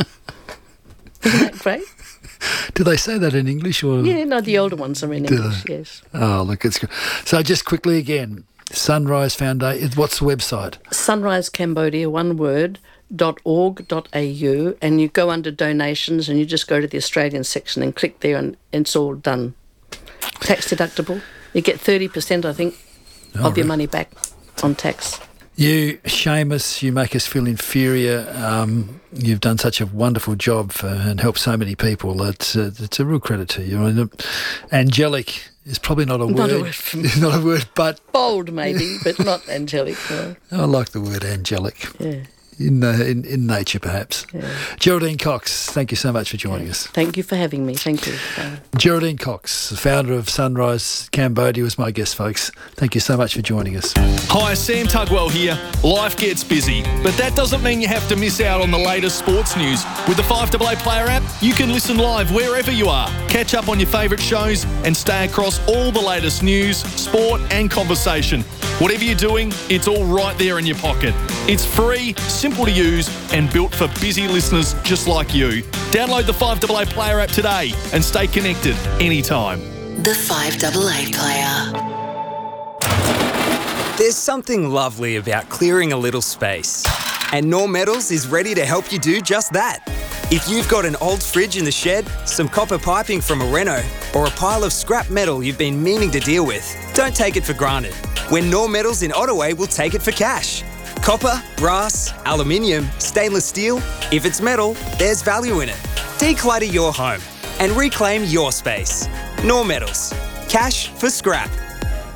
Isn't that great? Do they say that in English? Or? Yeah, no, the older ones are in Do English, they? yes. Oh, look, it's good. So just quickly again, Sunrise Foundation, what's the website? Sunrise Cambodia, one word, dot org dot a u, and you go under donations and you just go to the Australian section and click there and it's all done. Tax deductible. You get thirty percent, I think, Oh, of your right. money back on tax. You shame us, you make us feel inferior. Um, you've done such a wonderful job for, and helped so many people. It's a, it's a real credit to you. I mean, angelic is probably not a Not word. a word for me. Not a word, but Bold, maybe, but not angelic. No. I like the word angelic. Yeah. In, uh, in in nature, perhaps. Yeah. Geraldine Cox, thank you so much for joining us. Thank you for having me. Thank you. Uh, Geraldine Cox, the founder of Sunrise Cambodia, was my guest, folks. Thank you so much for joining us. Hi, Sam Tugwell here. Life gets busy, but that doesn't mean you have to miss out on the latest sports news. With the five A A Player app, you can listen live wherever you are, catch up on your favourite shows, and stay across all the latest news, sport, and conversation. Whatever you're doing, it's all right there in your pocket. It's free, simple to use, and built for busy listeners just like you. Download the five A A Player app today and stay connected anytime. The five A A Player. There's something lovely about clearing a little space. And Norm Metals is ready to help you do just that. If you've got an old fridge in the shed, some copper piping from a reno, or a pile of scrap metal you've been meaning to deal with, don't take it for granted. When Norm Metals in Ottaway will take it for cash. Copper, brass, aluminium, stainless steel, if it's metal, there's value in it. Declutter your home and reclaim your space. Norm Metals. Cash for scrap.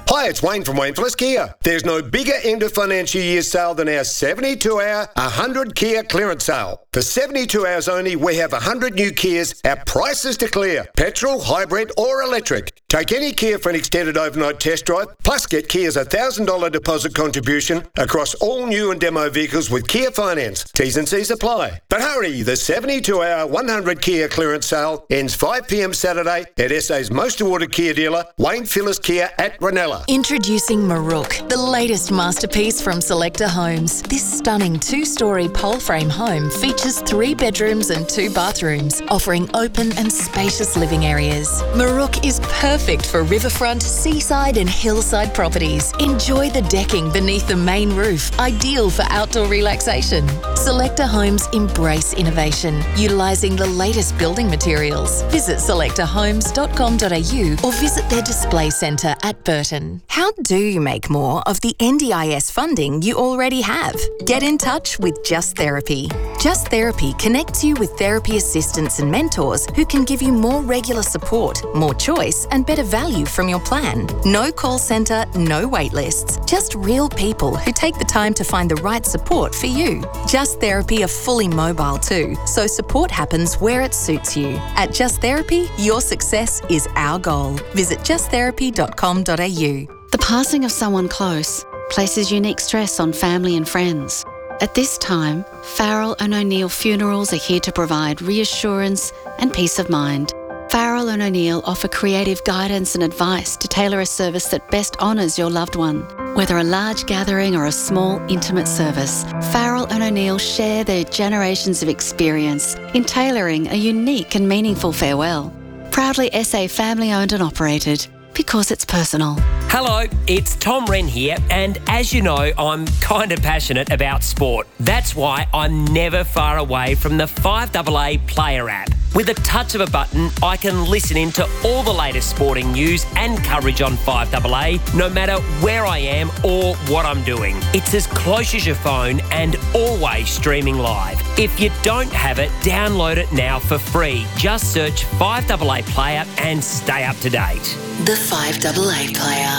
Hi, it's Wayne from Wayne Phillips Kia. There's no bigger end of financial year sale than our seventy-two hour, one hundred Kia clearance sale. For seventy-two hours only, we have one hundred new Kias at prices to clear. Petrol, hybrid or electric. Take any Kia for an extended overnight test drive, plus get Kia's one thousand dollars deposit contribution across all new and demo vehicles with Kia Finance. T's and C's apply. But hurry, the seventy-two hour, one hundred Kia clearance sale ends five p m Saturday at S A's most awarded Kia dealer, Wayne Phillips Kia at Ranella. Introducing Maruk, the latest masterpiece from Selector Homes. This stunning two-storey pole frame home features three bedrooms and two bathrooms, offering open and spacious living areas. Maruk is perfect for riverfront, seaside and hillside properties. Enjoy the decking beneath the main roof, ideal for outdoor relaxation. Selector Homes embrace innovation, utilising the latest building materials. Visit selector homes dot com dot a u or visit their display centre at Burton. How do you make more of the N D I S funding you already have? Get in touch with Just Therapy. Just Therapy connects you with therapy assistants and mentors who can give you more regular support, more choice and better value from your plan. No call centre, no wait lists. Just real people who take the time to find the right support for you. Just Therapy are fully mobile too, so support happens where it suits you. At Just Therapy, your success is our goal. Visit just therapy dot com dot a u. The passing of someone close places unique stress on family and friends. At this time, Farrell and O'Neill Funerals are here to provide reassurance and peace of mind. Farrell and O'Neill offer creative guidance and advice to tailor a service that best honours your loved one. Whether a large gathering or a small, intimate service, Farrell and O'Neill share their generations of experience in tailoring a unique and meaningful farewell. Proudly S A family-owned and operated, because it's personal. Hello, it's Tom Wren here, and as you know, I'm kind of passionate about sport. That's why I'm never far away from the five double A Player app. With a touch of a button, I can listen in to all the latest sporting news and coverage on five double A, no matter where I am or what I'm doing. It's as close as your phone and always streaming live. If you don't have it, download it now for free. Just search five double A Player and stay up to date. The five double A Player.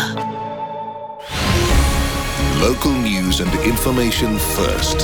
Local news and information first.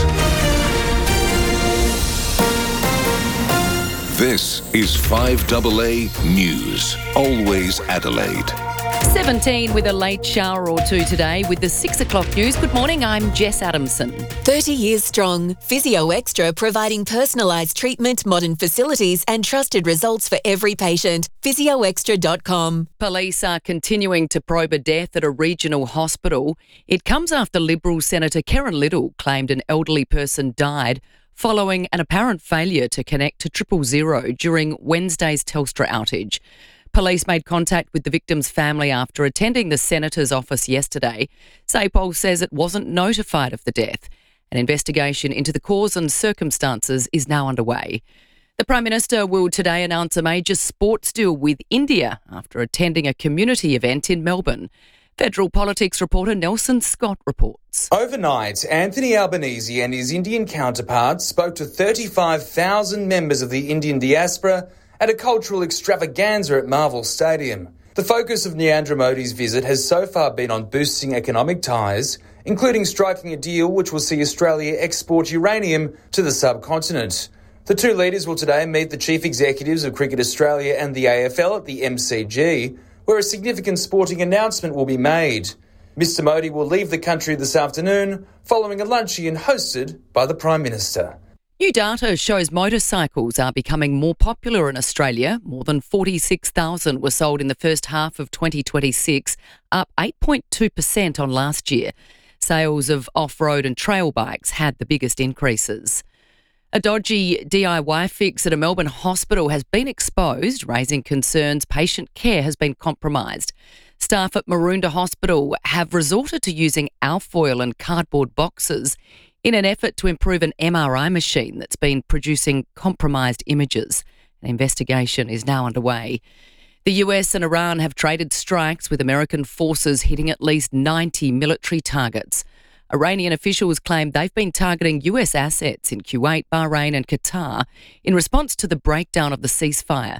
This is five double A News. Always Adelaide. seventeen with a late shower or two today with the six o'clock news. Good morning, I'm Jess Adamson. thirty years strong. Physio Extra providing personalised treatment, modern facilities and trusted results for every patient. physio extra dot com. Police are continuing to probe a death at a regional hospital. It comes after Liberal Senator Karen Little claimed an elderly person died following an apparent failure to connect to triple zero during Wednesday's Telstra outage. Police made contact with the victim's family after attending the Senator's office yesterday. SAPOL says it wasn't notified of the death. An investigation into the cause and circumstances is now underway. The Prime Minister will today announce a major sports deal with India after attending a community event in Melbourne. Federal politics reporter Nelson Scott reports. Overnight, Anthony Albanese and his Indian counterpart spoke to thirty-five thousand members of the Indian diaspora at a cultural extravaganza at Marvel Stadium. The focus of Narendra Modi's visit has so far been on boosting economic ties, including striking a deal which will see Australia export uranium to the subcontinent. The two leaders will today meet the chief executives of Cricket Australia and the A F L at the M C G, where a significant sporting announcement will be made. Mister Modi will leave the country this afternoon following a luncheon hosted by the Prime Minister. New data shows motorcycles are becoming more popular in Australia. More than forty-six thousand were sold in the first half of twenty twenty-six, up eight point two percent on last year. Sales of off-road and trail bikes had the biggest increases. A dodgy D I Y fix at a Melbourne hospital has been exposed, raising concerns patient care has been compromised. Staff at Maroondah Hospital have resorted to using alfoil and cardboard boxes in an effort to improve an M R I machine that's been producing compromised images. An investigation is now underway. The U S and Iran have traded strikes, with American forces hitting at least ninety military targets. Iranian officials claim they've been targeting U S assets in Kuwait, Bahrain and Qatar in response to the breakdown of the ceasefire.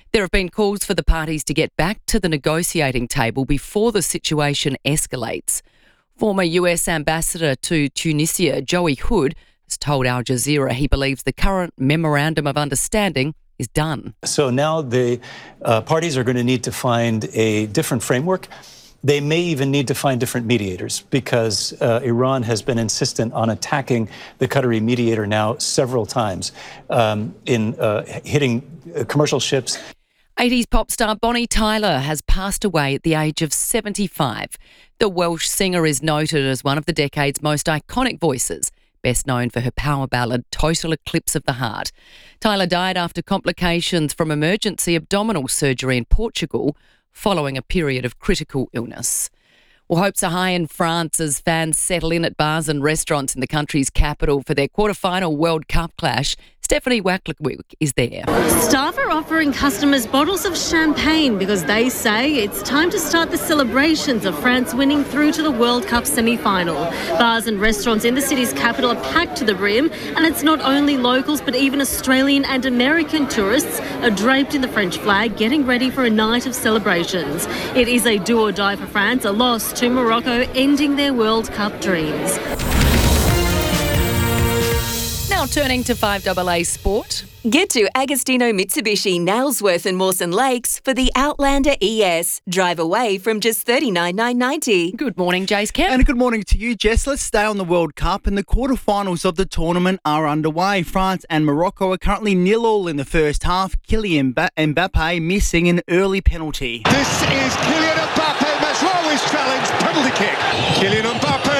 There have been calls for the parties to get back to the negotiating table before the situation escalates. Former U S Ambassador to Tunisia, Joey Hood, has told Al Jazeera he believes the current Memorandum of Understanding is done. So now the uh, parties are going to need to find a different framework. They may even need to find different mediators because uh, Iran has been insistent on attacking the Qatari mediator now several times um, in uh, hitting uh, commercial ships. eighties pop star Bonnie Tyler has passed away at the age of seventy-five. The Welsh singer is noted as one of the decade's most iconic voices, best known for her power ballad Total Eclipse of the Heart. Tyler died after complications from emergency abdominal surgery in Portugal following a period of critical illness. Well, hopes are high in France as fans settle in at bars and restaurants in the country's capital for their quarter-final World Cup clash. Stephanie Wacklewick is there. Staff are offering customers bottles of champagne because they say it's time to start the celebrations of France winning through to the World Cup semi-final. Bars and restaurants in the city's capital are packed to the brim, and it's not only locals but even Australian and American tourists are draped in the French flag, getting ready for a night of celebrations. It is a do or die for France, a loss to Morocco, ending their World Cup dreams. Now turning to five A A Sport. Get to Agostino Mitsubishi, Nailsworth and Mawson Lakes for the Outlander E S. Drive away from just thirty-nine thousand nine hundred ninety dollars. Good morning, Jace Kemp. And a good morning to you, Jess. Let's stay on the World Cup, and the quarterfinals of the tournament are underway. France and Morocco are currently nil all in the first half. Kylian Mbappe missing an early penalty. This is Kylian Mbappe. Mazraoui's challenge, penalty kick. Kylian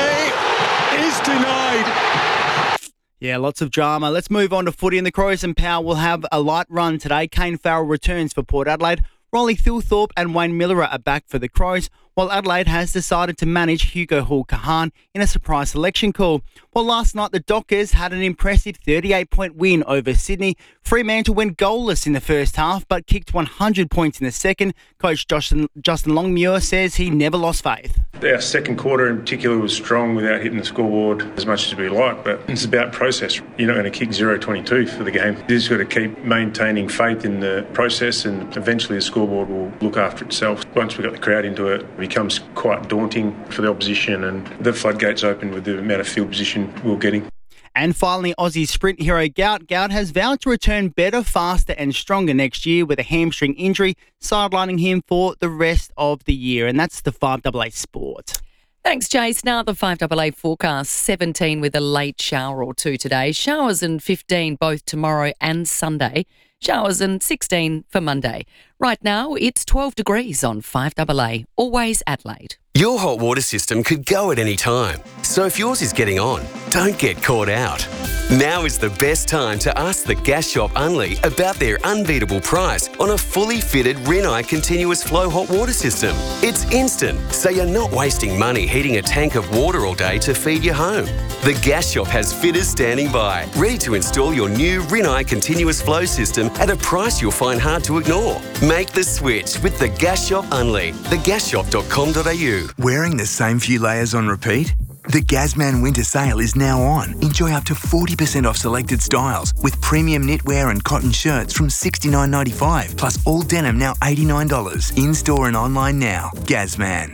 Mbappe is denied. Yeah, lots of drama. Let's move on to footy, and the Crows and Power will have a light run today. Kane Farrell returns for Port Adelaide. Rolly Thilthorpe and Wayne Miller are back for the Crows, while Adelaide has decided to manage Hugo Hall-Kahan in a surprise selection call. Well, last night the Dockers had an impressive thirty-eight point win over Sydney. Fremantle went goalless in the first half but kicked one hundred points in the second. Coach Justin, Justin Longmuir says he never lost faith. Our second quarter in particular was strong without hitting the scoreboard as much as we like, but it's about process. You're not going to kick zero twenty-two for the game. You just got to keep maintaining faith in the process, and eventually the scoreboard will look after itself. Once we got the crowd into it, it becomes quite daunting for the opposition, and the floodgates open with the amount of field position we're getting. And finally, Aussie sprint hero Gout. Gout has vowed to return better, faster and stronger next year with a hamstring injury, sidelining him for the rest of the year. And that's the five A A Sport. Thanks, Jace. Now the five A A forecast, seventeen with a late shower or two today. Showers and fifteen both tomorrow and Sunday. Showers and sixteen for Monday. Right now, it's twelve degrees on five A A. Always Adelaide. Your hot water system could go at any time. So if yours is getting on, don't get caught out. Now is the best time to ask the Gas Shop Unley about their unbeatable price on a fully fitted Rinnai continuous flow hot water system. It's instant, so you're not wasting money heating a tank of water all day to feed your home. The Gas Shop has fitters standing by, ready to install your new Rinnai continuous flow system at a price you'll find hard to ignore. Make the switch with the Gas Shop Unley, the gas shop dot com dot a u. Wearing the same few layers on repeat? The Gazman Winter Sale is now on. Enjoy up to forty percent off selected styles with premium knitwear and cotton shirts from sixty-nine ninety-five, plus all denim now eighty-nine dollars. In-store and online now. Gazman.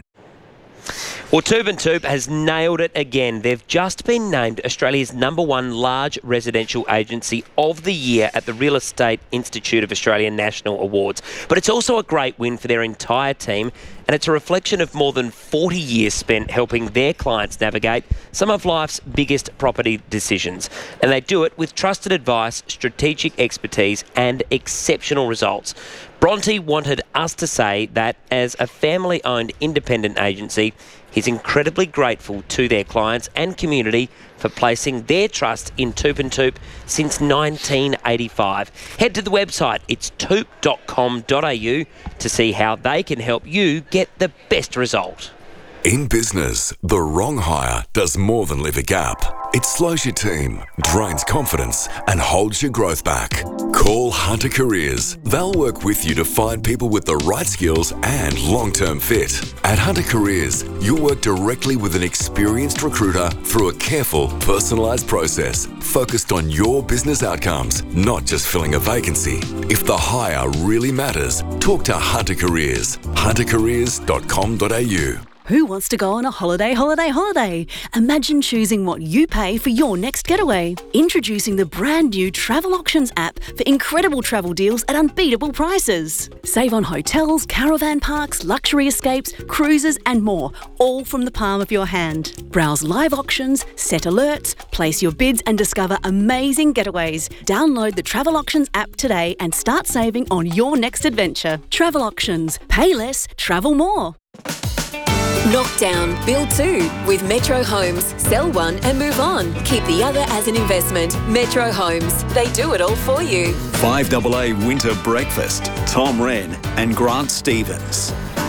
Well, Toob and Toop has nailed it again. They've just been named Australia's number one large residential agency of the year at the Real Estate Institute of Australia National Awards. But it's also a great win for their entire team, and it's a reflection of more than forty years spent helping their clients navigate some of life's biggest property decisions. And they do it with trusted advice, strategic expertise, and exceptional results. Bronte wanted us to say that as a family-owned independent agency, he's incredibly grateful to their clients and community for placing their trust in Toop and Toop since nineteen eighty-five. Head to the website, it's toop dot com dot a u, to see how they can help you get the best result. In business, the wrong hire does more than leave a gap. It slows your team, drains confidence, and holds your growth back. Call Hunter Careers. They'll work with you to find people with the right skills and long-term fit. At Hunter Careers, you'll work directly with an experienced recruiter through a careful, personalised process focused on your business outcomes, not just filling a vacancy. If the hire really matters, talk to Hunter Careers. hunter careers dot com dot a u. Who wants to go on a holiday, holiday, holiday? Imagine choosing what you pay for your next getaway. Introducing the brand new Travel Auctions app for incredible travel deals at unbeatable prices. Save on hotels, caravan parks, luxury escapes, cruises and more, all from the palm of your hand. Browse live auctions, set alerts, place your bids and discover amazing getaways. Download the Travel Auctions app today and start saving on your next adventure. Travel Auctions. Pay less, travel more. Knock down, build two with Metro Homes. Sell one and move on. Keep the other as an investment. Metro Homes. They do it all for you. five A A Winter Breakfast. Tom Wren and Grant Stevens.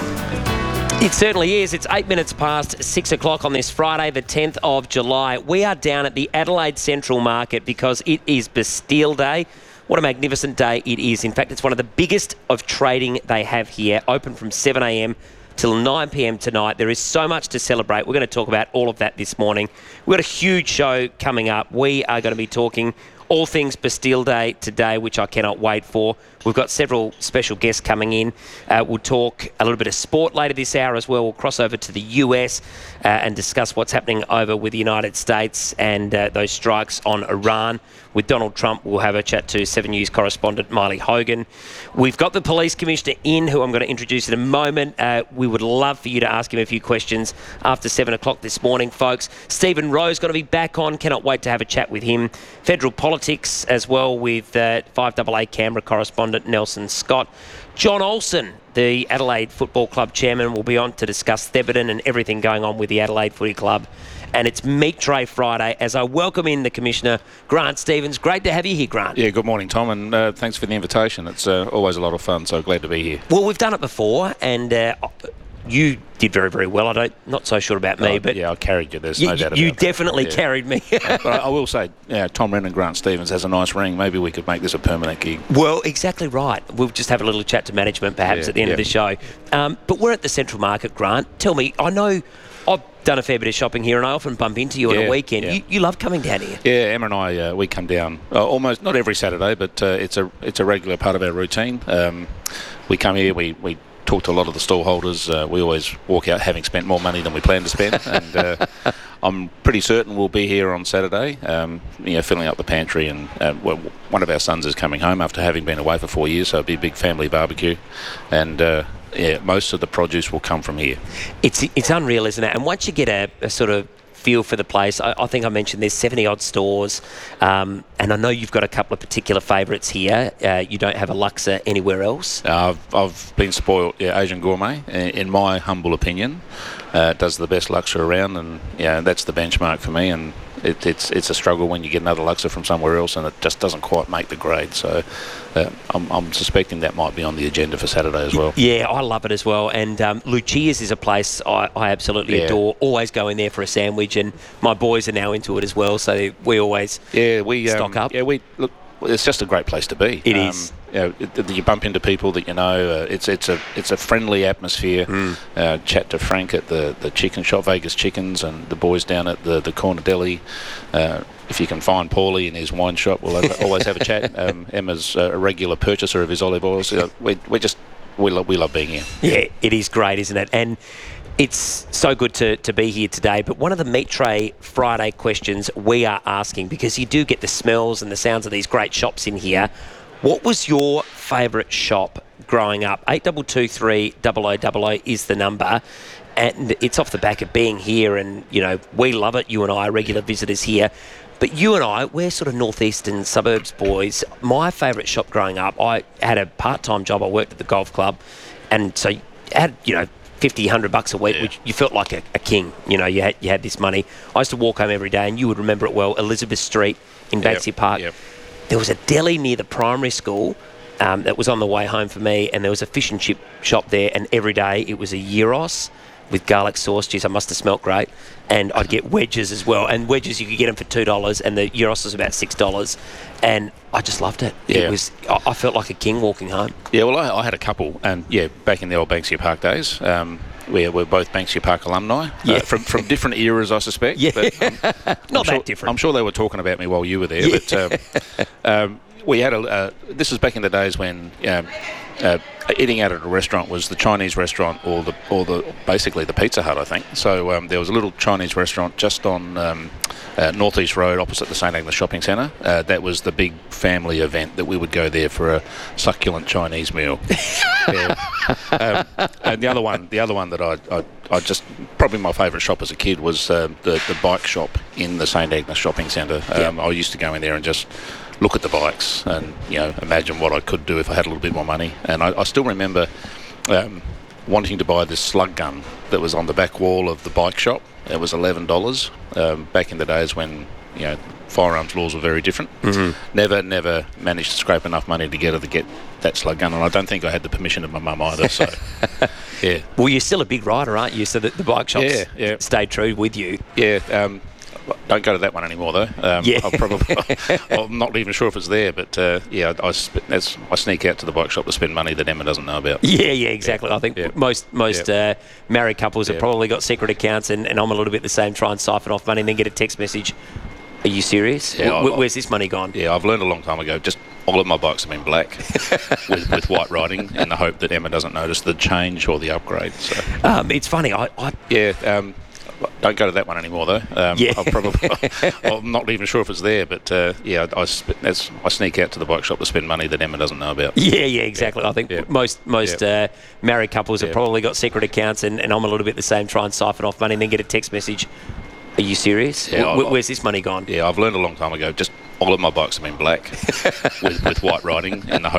It certainly is. It's eight minutes past six o'clock on this Friday, the tenth of July. We are down at the Adelaide Central Market because it is Bastille Day. What a magnificent day it is. In fact, it's one of the biggest of trading they have here. Open from seven a m till nine p m tonight. There is so much to celebrate. We're going to talk about all of that this morning. We've got a huge show coming up. We are going to be talking all things Bastille Day today, which I cannot wait for. We've got several special guests coming in. Uh, we'll talk a little bit of sport later this hour as well. We'll cross over to the U S uh, and discuss what's happening over with the United States and uh, those strikes on Iran. With Donald Trump, we'll have a chat to Seven News correspondent Miley Hogan. We've got the Police Commissioner in, who I'm going to introduce in a moment. Uh, we would love for you to ask him a few questions after seven o'clock this morning, folks. Stephen Rowe's going to be back on. Cannot wait to have a chat with him. Federal politics as well with uh, five A A Canberra correspondent Nelson Scott. John Olsen, the Adelaide Football Club chairman, will be on to discuss Thebarton and everything going on with the Adelaide Footy Club. And it's Meat Tray Friday as I welcome in the Commissioner, Grant Stevens. Great to have you here, Grant. Yeah, good morning, Tom, and uh, thanks for the invitation. It's uh, always a lot of fun, so glad to be here. Well, we've done it before, and uh, you did very, very well. I don't, not so sure about me, oh, but yeah, I carried you. There's you, no doubt about you that. definitely Yeah. carried me. uh, but I, I will say, yeah, Tom Wren and Grant Stevens has a nice ring. Maybe we could make this a permanent gig. Well, exactly right. We'll just have a little chat to management perhaps Yeah, at the end yeah. of the show. Um, but we're at the Central Market, Grant. Tell me, I know I've done a fair bit of shopping here and I often bump into you on Yeah, a weekend. yeah. You, you love coming down here. Yeah, Emma and I, uh, we come down uh, almost, not every Saturday, but uh, it's a it's a regular part of our routine. Um, we come here, we, we talk to a lot of the stallholders. Uh, we always walk out having spent more money than we planned to spend. and uh, I'm pretty certain we'll be here on Saturday, um, you know, filling up the pantry. And uh, well, one of our sons is coming home after having been away for four years, so it'll be a big family barbecue. And uh, yeah, most of the produce will come from here. It's it's unreal, isn't it? And once you get a, a sort of feel for the place, I, I think I mentioned there's seventy odd stores, um, and I know you've got a couple of particular favourites here. Uh, you don't have a Luxor anywhere else. Uh, I've, I've been spoiled. Yeah, Asian Gourmet, in, in my humble opinion, uh, does the best Luxor around, and yeah, that's the benchmark for me. And it, it's it's a struggle when you get another Luxor from somewhere else, and it just doesn't quite make the grade. So uh, I'm, I'm suspecting that might be on the agenda for Saturday as well. Yeah, I love it as well. And um, Lucia's is a place I, I absolutely Yeah. adore. Always go in there for a sandwich, and my boys are now into it as well. So we always yeah we um, stock up. Yeah, we look. It's just a great place to be. It um, is. You know, it, you bump into people that you know. Uh, it's it's a it's a friendly atmosphere. Mm. Uh, chat to Frank at the, the chicken shop, Vegas Chickens, and the boys down at the the Corner Deli. Uh, if you can find Paulie in his wine shop, we'll have, always have a chat. Um, Emma's uh, a regular purchaser of his olive oils. Uh, we we just we love we love being here. Yeah, it is great, isn't it? And it's so good to, to be here today. But one of the Meat Tray Friday questions we are asking, because you do get the smells and the sounds of these great shops in here, what was your favourite shop growing up? eight two two three double oh double oh is the number. And it's off the back of being here, and, you know, we love it. You and I are regular visitors here. But you and I, we're sort of northeastern suburbs boys. My favourite shop growing up, I had a part-time job. I worked at the golf club. And so I had, you know, fifty, one hundred bucks a week, yeah. which you felt like a, a king. You know, you had you had this money. I used to walk home every day, and you would remember it well, Elizabeth Street in Banksia yep. Park. Yep. There was a deli near the primary school um, that was on the way home for me, and there was a fish and chip shop there, and every day it was a gyros with garlic sauce. Geez, I must have smelt great. And I'd get wedges as well. And wedges, you could get them for two dollars, and the gyros was about six dollars. And I just loved it. Yeah. It was. I I felt like a king walking home. Yeah, well, I, I had a couple, and yeah, back in the old Banksia Park days, um, we we're both Banksia Park alumni, Yeah. uh, from from different eras, I suspect. Yeah. But, um, Not I'm that sure, different. I'm sure they were talking about me while you were there. Yeah. But um, um, we had a. Uh, this was back in the days when. Um, Uh, eating out at a restaurant was the Chinese restaurant or the or the basically the Pizza Hut, I think. So um, there was a little Chinese restaurant just on um, uh, North East Road opposite the Saint Agnes Shopping Centre. Uh, that was the big family event that we would go there for a succulent Chinese meal. Yeah. um, and the other one, the other one that I, I, I just probably my favourite shop as a kid was uh, the the bike shop in the Saint Agnes Shopping Centre. Um, I used to go in there and just look at the bikes and, you know, imagine what I could do if I had a little bit more money. And I, I still remember um, wanting to buy this slug gun that was on the back wall of the bike shop. It was eleven dollars um, back in the days when, you know, firearms laws were very different. Mhm. Never, never managed to scrape enough money together to get that slug gun, and I don't think I had the permission of my mum either. So, yeah. Well, you're still a big rider, aren't you? So that the bike shops Yeah, yeah. stayed true with you. Yeah. Um, don't go to that one anymore, though. Um, Yeah. I'll probably. I'm not even sure if it's there, but uh, yeah, I, I, sp- that's, I sneak out to the bike shop to spend money that Emma doesn't know about. Yeah, yeah, exactly. Yeah. I think Yeah. most most Yeah. uh, married couples have Yeah. probably got secret accounts, and, and I'm a little bit the same. Try and siphon off money, and then get a text message. Are you serious? Yeah, Wh- I- where's this money gone? Yeah, I've learned a long time ago. Just all of my bikes have been black with, with white writing, in the hope that Emma doesn't notice the change or the upgrade. So Um, it's funny. I, I yeah. Um, don't go to that one anymore, though. Um, Yeah. I'll probably. I'm not even sure if it's there, but uh, yeah, I, I, sp- that's, I sneak out to the bike shop to spend money that Emma doesn't know about. Yeah, yeah, exactly. Yeah. I think Yeah. most most Yeah. uh, married couples have Yeah. probably got secret accounts, and, and I'm a little bit the same. Try and siphon off money, and then get a text message. Are you serious? Yeah, Wh- I- where's this money gone? Yeah, I've learned a long time ago. Just all of my bikes have been black with, with white writing, in the hope